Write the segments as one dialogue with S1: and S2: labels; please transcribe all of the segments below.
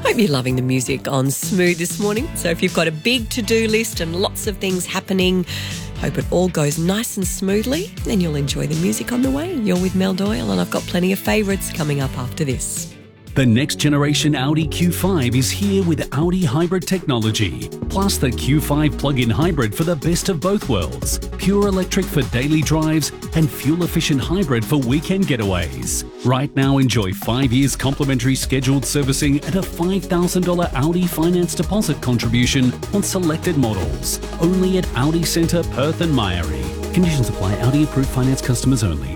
S1: Hope you're loving the music on Smooth this morning. So if you've got a big to-do list and lots of things happening, hope it all goes nice and smoothly, then you'll enjoy the music on the way. You're with Mel Doyle, and I've got plenty of favourites coming up after this.
S2: The next generation Audi Q5 is here with Audi hybrid technology, plus the Q5 plug-in hybrid for the best of both worlds, pure electric for daily drives and fuel-efficient hybrid for weekend getaways. Right now, enjoy 5 years complimentary scheduled servicing and a $5,000 Audi finance deposit contribution on selected models. Only at Audi Centre, Perth and Myrie. Conditions apply. Audi approved finance customers only.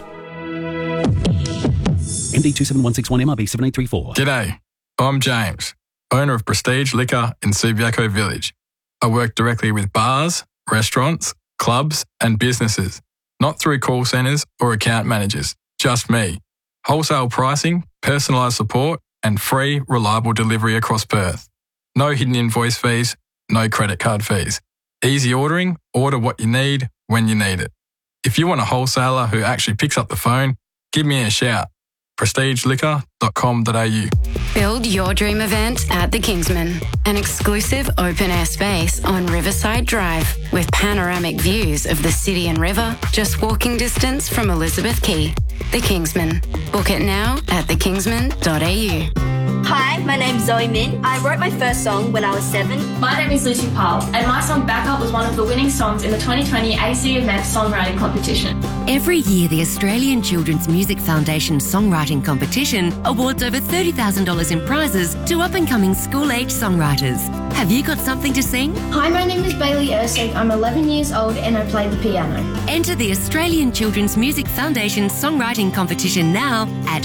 S2: MD 27161 MRB 7834.
S3: G'day, I'm James, owner of Prestige Liquor in Subiaco Village. I work directly with bars, restaurants, clubs and businesses, not through call centres or account managers, just me. Wholesale pricing, personalised support and free, reliable delivery across Perth. No hidden invoice fees, no credit card fees. Easy ordering, order what you need when you need it. If you want a wholesaler who actually picks up the phone, give me a shout. prestigeliquor.com.au.
S4: Build your dream event at the Kingsman, an exclusive open-air space on Riverside Drive with panoramic views of the city and river, just walking distance from Elizabeth Quay. The Kingsman. Book it now at thekingsman.au.
S5: Hi, my name's Zoe Min. I wrote my first song when I was 7.
S6: My name is Lucy Powell, and my song Back Up was one of the winning songs in the 2020 ACMF Songwriting Competition.
S7: Every year, the Australian Children's Music Foundation Songwriting Competition awards over $30,000 in prizes to up-and-coming school-age songwriters. Have you got something to sing?
S8: Hi, my name is Bailey Ersig. I'm 11 years old and I play the piano.
S7: Enter the Australian Children's Music Foundation Songwriting Competition now at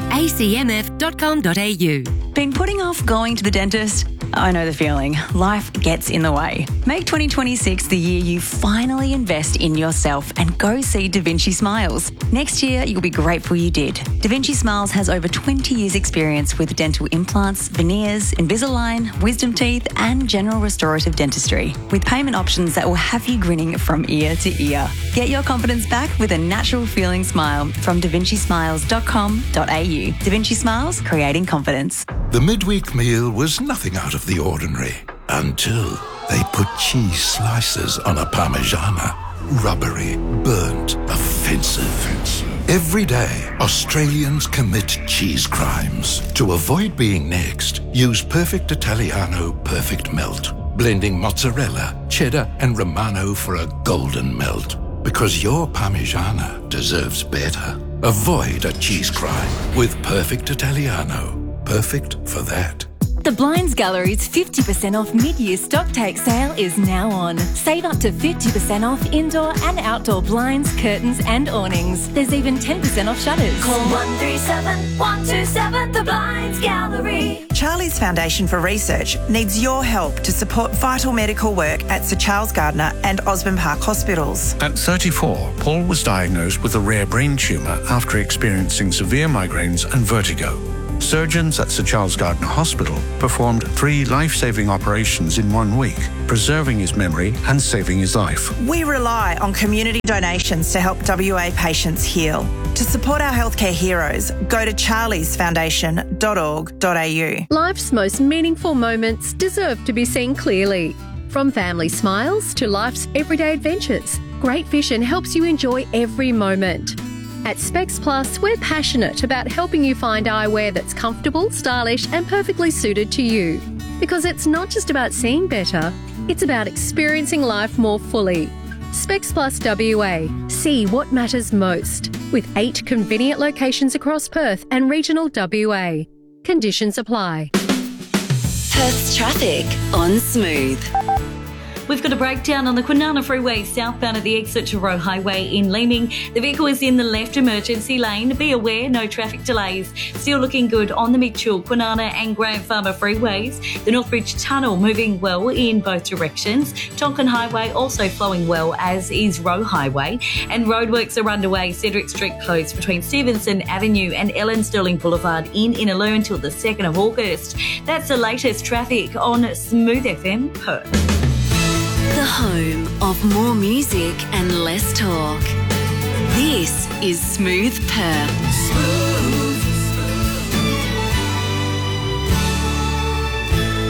S7: acmf.com.au.
S9: Been putting off going to the dentist? I know the feeling. Life gets in the way. Make 2026 the year you finally invest in yourself and go see Da Vinci Smiles. Next year, you'll be grateful you did. Da Vinci Smiles has over 20 years' experience with dental implants, veneers, Invisalign, wisdom teeth, and general restorative dentistry, with payment options that will have you grinning from ear to ear. Get your confidence back with a natural feeling smile from davincismiles.com.au. Da Vinci Smiles, creating confidence.
S10: The midweek meal was nothing out of the ordinary until they put cheese slices on a Parmigiana. Rubbery, burnt, offensive. Every day, Australians commit cheese crimes. To avoid being next, use Perfect Italiano Perfect Melt, blending mozzarella, cheddar and Romano for a golden melt. Because your Parmigiana deserves better. Avoid a cheese crime with Perfect Italiano. Perfect for that.
S11: The Blinds Gallery's 50% off mid-year stock take sale is now on. Save up to 50% off indoor and outdoor blinds, curtains and awnings. There's even 10% off shutters.
S12: Call 137 127 The Blinds Gallery.
S13: Charlie's Foundation for Research needs your help to support vital medical work at Sir Charles Gardner and Osborne Park hospitals.
S14: At 34, Paul was diagnosed with a rare brain tumour after experiencing severe migraines and vertigo. Surgeons at Sir Charles Gardner Hospital performed 3 life-saving operations in 1 week, preserving his memory and saving his life.
S13: We rely on community donations to help WA patients heal. To support our healthcare heroes, go to charliesfoundation.org.au.
S15: Life's most meaningful moments deserve to be seen clearly. From family smiles to life's everyday adventures, Great Vision helps you enjoy every moment. At Specs Plus, we're passionate about helping you find eyewear that's comfortable, stylish and perfectly suited to you. Because it's not just about seeing better, it's about experiencing life more fully. Specs Plus WA. See what matters most. With 8 convenient locations across Perth and regional WA. Conditions apply.
S16: Perth's traffic on Smooth.
S17: We've got a breakdown on the Kwinana Freeway southbound at the exit to Roe Highway in Leeming. The vehicle is in the left emergency lane. Be aware, no traffic delays. Still looking good on the Mitchell, Kwinana and Grant Farmer freeways. The Northbridge Tunnel moving well in both directions. Tonkin Highway also flowing well, as is Roe Highway. And roadworks are underway. Cedric Street closed between Stevenson Avenue and Ellen Sterling Boulevard in Innaloo until the 2nd of August. That's the latest traffic on Smooth FM Perth.
S16: The home of more music and less talk. This is Smooth Perth. Smooth.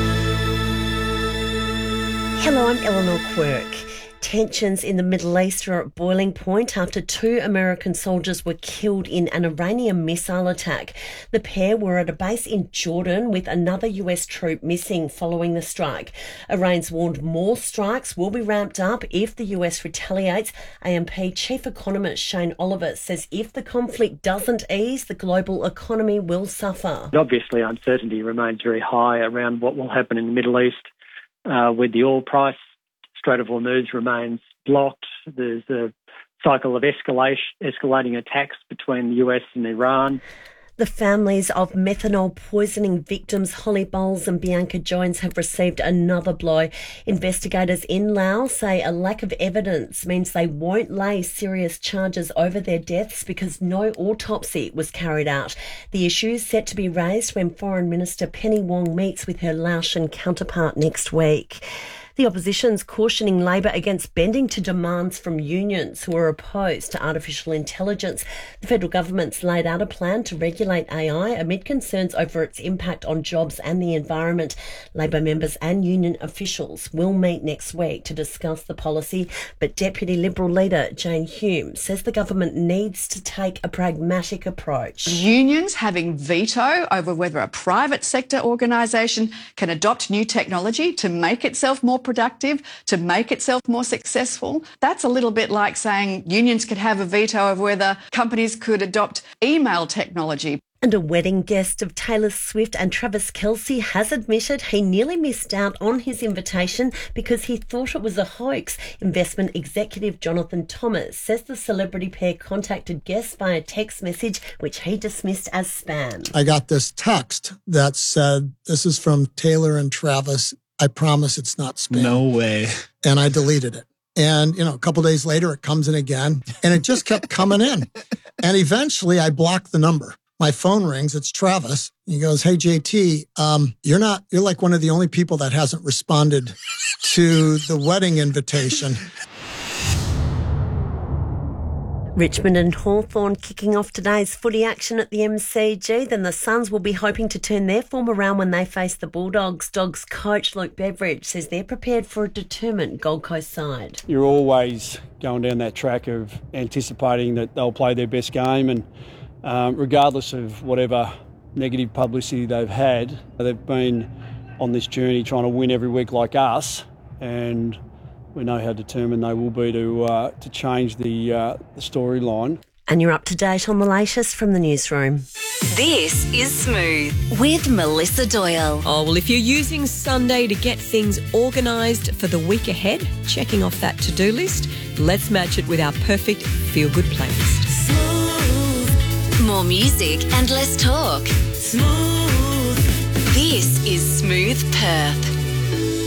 S18: Hello, I'm Eleanor Quirk. Tensions in the Middle East are at boiling point after 2 American soldiers were killed in an Iranian missile attack. The pair were at a base in Jordan with another US troop missing following the strike. Iran's warned more strikes will be ramped up if the US retaliates. AMP Chief Economist Shane Oliver says if the conflict doesn't ease, the global economy will suffer.
S19: Obviously, uncertainty remains very high around what will happen in the Middle East with the oil price. Strait of Hormuz remains blocked. There's a cycle of escalating attacks between the US and Iran.
S18: The families of methanol poisoning victims Holly Bowles and Bianca Jones have received another blow. Investigators in Laos say a lack of evidence means they won't lay serious charges over their deaths because no autopsy was carried out. The issue is set to be raised when Foreign Minister Penny Wong meets with her Laotian counterpart next week. The opposition's cautioning Labor against bending to demands from unions who are opposed to artificial intelligence. The federal government's laid out a plan to regulate AI amid concerns over its impact on jobs and the environment. Labor members and union officials will meet next week to discuss the policy, but Deputy Liberal leader Jane Hume says the government needs to take a pragmatic approach.
S20: Unions having veto over whether a private sector organisation can adopt new technology to make itself more productive, to make itself more successful. That's a little bit like saying unions could have a veto over whether companies could adopt email technology.
S18: And a wedding guest of Taylor Swift and Travis Kelce has admitted he nearly missed out on his invitation because he thought it was a hoax. Investment executive Jonathan Thomas says the celebrity pair contacted guests via text message, which he dismissed as spam.
S21: I got this text that said, "This is from Taylor and Travis. I promise it's not spam."
S22: No way.
S21: And I deleted it. And, a couple days later, it comes in again. And it just kept coming in. And eventually, I blocked the number. My phone rings. It's Travis. He goes, "Hey, JT, you're like one of the only people that hasn't responded to the wedding invitation."
S18: Richmond and Hawthorn kicking off today's footy action at the MCG. Then the Suns will be hoping to turn their form around when they face the Bulldogs. Dogs coach Luke Beveridge says they're prepared for a determined Gold Coast side.
S23: You're always going down that track of anticipating that they'll play their best game, and regardless of whatever negative publicity they've had, they've been on this journey trying to win every week like us, and we know how determined they will be to change the storyline.
S18: And you're up to date on the latest from the newsroom.
S16: This is Smooth with Melissa Doyle.
S1: Oh, well, if you're using Sunday to get things organised for the week ahead, checking off that to-do list, let's match it with our perfect feel-good playlist.
S16: Smooth. More music and less talk. Smooth. This is Smooth Perth.